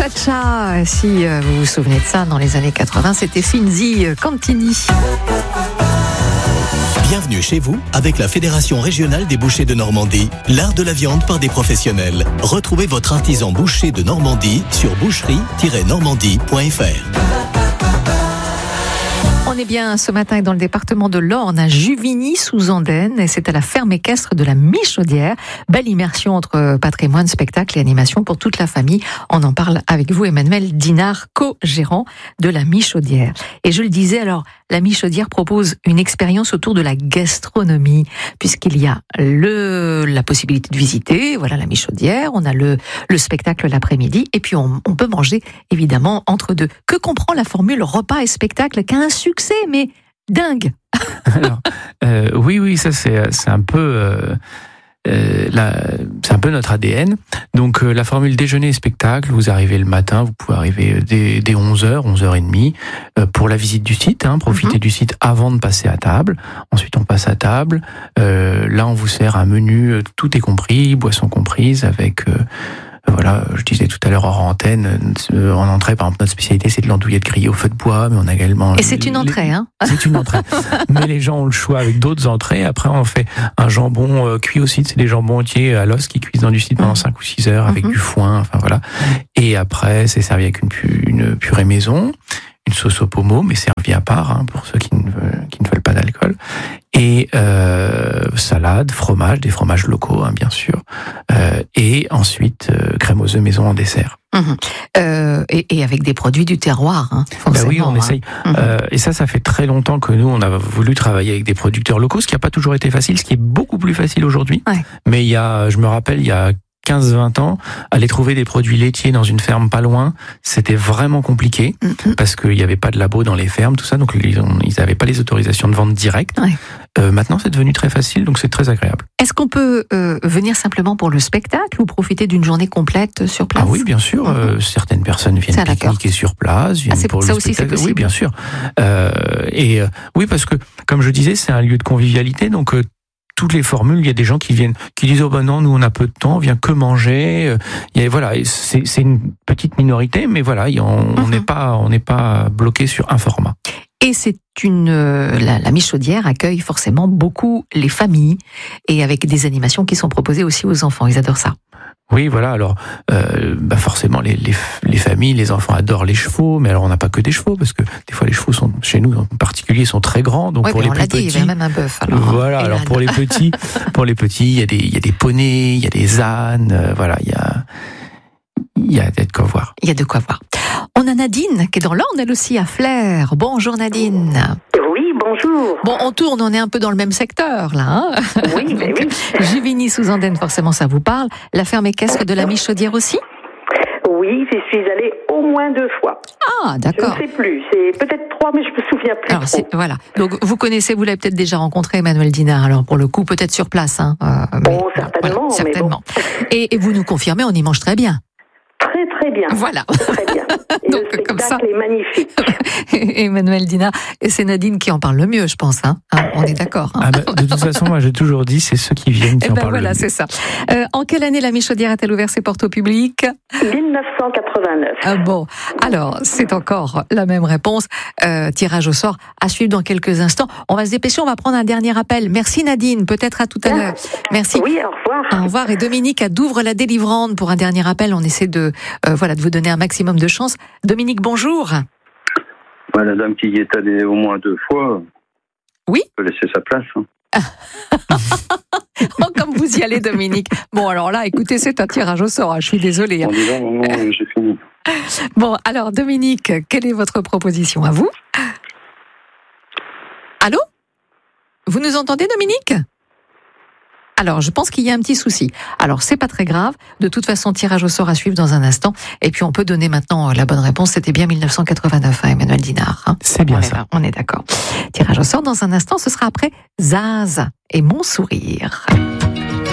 Cha-cha, si vous vous souvenez de ça, dans les années 80, c'était Finzi Cantini. Bienvenue chez vous avec la Fédération régionale des bouchers de Normandie, l'art de la viande par des professionnels. Retrouvez votre artisan boucher de Normandie sur boucherie-normandie.fr. On est bien ce matin dans le département de l'Orne, à Juvigny-sous-Andenne, et c'est à la ferme équestre de la Michaudière. Belle immersion entre patrimoine, spectacle et animation pour toute la famille. On en parle avec vous, Emmanuel Dinard, co-gérant de la Michaudière. Et je le disais, alors, la Michaudière propose une expérience autour de la gastronomie, puisqu'il y a la possibilité de visiter, voilà, la Michaudière, on a le spectacle l'après-midi, et puis on peut manger, évidemment, entre deux. Que comprend la formule repas et spectacle, qui a un succès, mais dingue. Alors, oui, ça c'est un peu c'est un peu notre ADN. Donc la formule déjeuner et spectacle, vous arrivez le matin, vous pouvez arriver dès 11h, 11h30 pour la visite du site, profiter du site avant de passer à table. Ensuite on passe à table. Là on vous sert un menu, tout est compris, boissons comprises, avec voilà, je disais tout à l'heure hors antenne, en entrée, par exemple, notre spécialité, c'est de l'andouillette grillée au feu de bois, mais on a également... Et c'est une entrée, C'est une entrée. Mais les gens ont le choix avec d'autres entrées. Après, on fait un jambon cuit au site, c'est des jambons entiers à l'os qui cuisent dans du site pendant 5 ou 6 heures avec du foin, enfin voilà. Et après, c'est servi avec une purée maison, une sauce au pommeau, mais servie à part, pour ceux qui ne veulent pas d'alcool. Et salade, fromage, des fromages locaux, bien sûr. Et ensuite, crème aux œufs maison en dessert. Et avec des produits du terroir, forcément. Oui, on essaye. Et ça fait très longtemps que nous, on a voulu travailler avec des producteurs locaux, ce qui n'a pas toujours été facile, ce qui est beaucoup plus facile aujourd'hui. Ouais. Mais je me rappelle, il y a 15-20 ans, aller trouver des produits laitiers dans une ferme pas loin, c'était vraiment compliqué, parce qu'il n'y avait pas de labo dans les fermes, tout ça, donc ils n'avaient pas les autorisations de vente directe. Ouais. Maintenant, c'est devenu très facile, donc c'est très agréable. Est-ce qu'on peut venir simplement pour le spectacle ou profiter d'une journée complète sur place ? Ah oui, bien sûr. Certaines personnes viennent pique-niquer sur place, viennent pour le spectacle. C'est possible. Oui, bien sûr. Oui, parce que, comme je disais, c'est un lieu de convivialité, donc toutes les formules, il y a des gens qui viennent, qui disent non, nous on a peu de temps, on vient que manger. Voilà, c'est une petite minorité, mais voilà, on n'est pas bloqué sur un format. Et c'est la Michaudière accueille forcément beaucoup les familles et avec des animations qui sont proposées aussi aux enfants. Ils adorent ça. Oui, voilà. Alors, forcément, les familles, les enfants adorent les chevaux, mais alors on n'a pas que des chevaux, parce que des fois les chevaux chez nous en particulier sont très grands. Donc pour les plus petits, il y a même un bœuf. Voilà. Alors pour les petits, il y a des poneys, il y a des ânes. Voilà, il y a de quoi voir. Il y a de quoi voir. On a Nadine qui est dans l'Orne, elle aussi à Flers. Bonjour Nadine. Oui, bonjour. Bon, on tourne, on est un peu dans le même secteur là. Oui, mais oui. Juvigny-sous-Andenne, forcément ça vous parle. La ferme équestre de la Michaudière aussi ? Oui, j'y suis allée au moins 2 fois. Ah, d'accord. Je ne sais plus, c'est peut-être 3, mais je me souviens plus. Alors, voilà. Donc, vous l'avez peut-être déjà rencontré, Emmanuel Dinard. Alors, pour le coup, peut-être sur place. Certainement. Voilà, certainement. Mais bon. Et vous nous confirmez, on y mange très bien. Très, très bien. Voilà. Très bien. Et donc, le spectacle comme ça, est magnifique. Emmanuel Dinard, et c'est Nadine qui en parle le mieux, je pense. On est d'accord. De toute façon, moi, j'ai toujours dit, c'est ceux qui viennent qui en parlent le mieux. C'est ça. En quelle année la Michaudière a-t-elle ouvert ses portes au public ? 1989. Bon, alors, c'est encore la même réponse. Tirage au sort à suivre dans quelques instants. On va se dépêcher, on va prendre un dernier appel. Merci Nadine, peut-être à tout à l'heure. Merci. Oui, au revoir. Au revoir. Et Dominique à Douvres-la-Délivrande pour un dernier appel. On essaie de vous donner un maximum de chance. Dominique, bonjour. La dame qui y est allée au moins 2 fois, oui, peut laisser sa place. Comme vous y allez, Dominique. Bon, alors là, écoutez, c'est un tirage au sort. Je suis désolée. En disant, non, j'ai fini. Bon, alors, Dominique, quelle est votre proposition à vous ? Allô ? Vous nous entendez, Dominique ? Alors, je pense qu'il y a un petit souci. Alors, c'est pas très grave. De toute façon, tirage au sort à suivre dans un instant. Et puis, on peut donner maintenant la bonne réponse. C'était bien 1989, Emmanuel Dinard. C'est bien ça. On est d'accord. Tirage au sort dans un instant. Ce sera après Zaz et Mon Sourire.